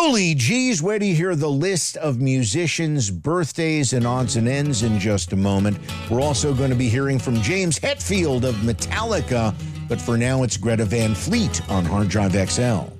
Holy geez, where do you hear the list of musicians' birthdays and odds and ends in just a moment? We're also going to be hearing from James Hetfield of Metallica, but for now it's Greta Van Fleet on Hard Drive XL.